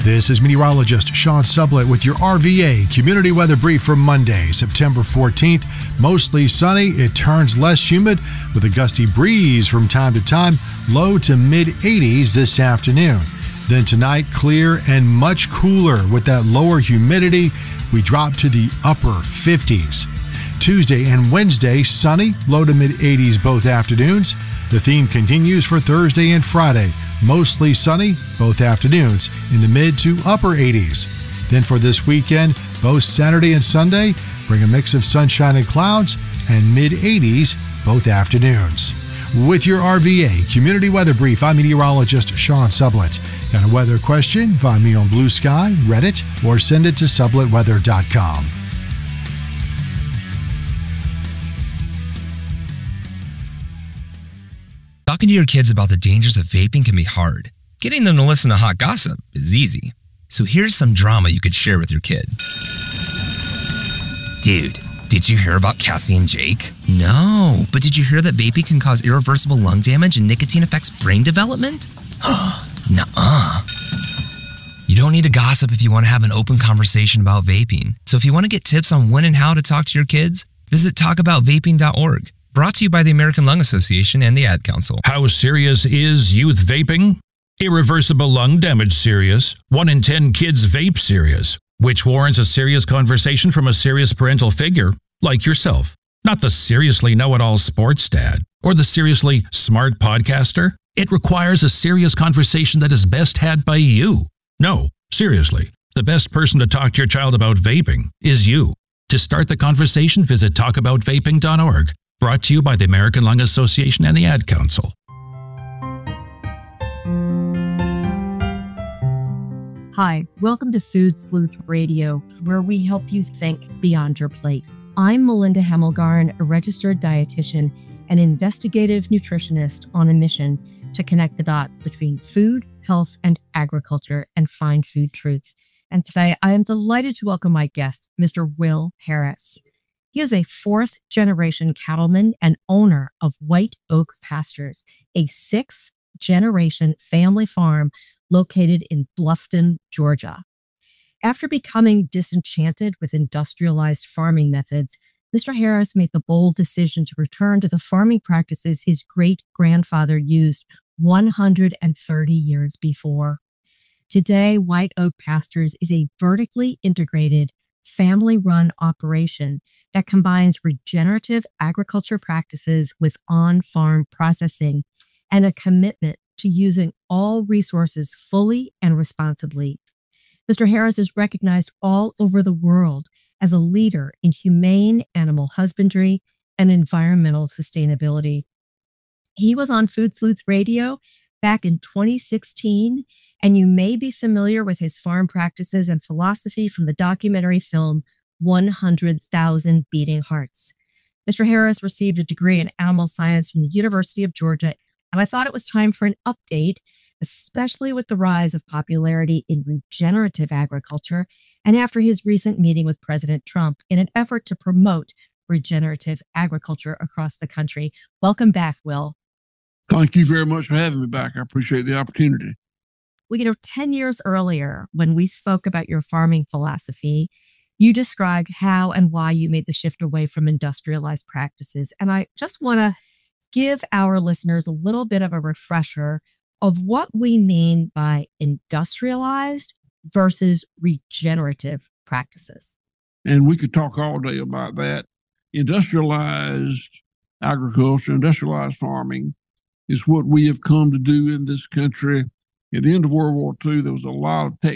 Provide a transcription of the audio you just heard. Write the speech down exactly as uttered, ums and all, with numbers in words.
This is meteorologist Sean Sublett with your R V A Community Weather Brief for Monday, September fourteenth. Mostly sunny. It turns less humid with a gusty breeze from time to time, low to mid eighties this afternoon. Then tonight, clear and much cooler with that lower humidity. We drop to the upper fifties. Tuesday and Wednesday, sunny, low to mid eighties both afternoons. The theme continues for Thursday and Friday. Mostly sunny, both afternoons, in the mid to upper eighties. Then for this weekend, both Saturday and Sunday bring a mix of sunshine and clouds and mid eighties both afternoons. With your R V A Community Weather Brief, I'm meteorologist Sean Sublett. Got a weather question? Find me on Blue Sky, Reddit, or send it to sublett weather dot com. Talking to your kids about the dangers of vaping can be hard. Getting them to listen to hot gossip is easy. So here's some drama you could share with your kid. Dude, did you hear about Cassie and Jake? No, but did you hear that vaping can cause irreversible lung damage and nicotine affects brain development? Nuh-uh. You don't need to gossip if you want to have an open conversation about vaping. So if you want to get tips on when and how to talk to your kids, visit talk about vaping dot org. Brought to you by the American Lung Association and the Ad Council. How serious is youth vaping? Irreversible lung damage serious. One in ten kids vape serious, which warrants a serious conversation from a serious parental figure like yourself. Not the seriously know-it-all sports dad or the seriously smart podcaster. It requires a serious conversation that is best had by you. No, seriously, the best person to talk to your child about vaping is you. To start the conversation, visit talk about vaping dot org. Brought to you by the American Lung Association and the Ad Council. Hi, welcome to Food Sleuth Radio, where we help you think beyond your plate. I'm Melinda Hemmelgarn, a registered dietitian and investigative nutritionist on a mission to connect the dots between food, health, and agriculture and find food truth. And today I am delighted to welcome my guest, Mister Will Harris. He is a fourth-generation cattleman and owner of White Oak Pastures, a sixth-generation family farm located in Bluffton, Georgia. After becoming disenchanted with industrialized farming methods, Mister Harris made the bold decision to return to the farming practices his great-grandfather used one hundred thirty years before. Today, White Oak Pastures is a vertically integrated, family-run operation that combines regenerative agriculture practices with on-farm processing and a commitment to using all resources fully and responsibly. Mister Harris is recognized all over the world as a leader in humane animal husbandry and environmental sustainability. He was on Food Sleuth Radio back in twenty sixteen, and you may be familiar with his farm practices and philosophy from the documentary film one hundred thousand Beating Hearts. Mister Harris received a degree in animal science from the University of Georgia, and I thought it was time for an update, especially with the rise of popularity in regenerative agriculture and after his recent meeting with President Trump in an effort to promote regenerative agriculture across the country. Welcome back, Will. Thank you very much for having me back. I appreciate the opportunity. Well, you know, ten years earlier, when we spoke about your farming philosophy, you described how and why you made the shift away from industrialized practices. And I just want to give our listeners a little bit of a refresher of what we mean by industrialized versus regenerative practices. And we could talk all day about that. Industrialized agriculture, industrialized farming is what we have come to do in this country. At the end of World War Two, there was a lot of tech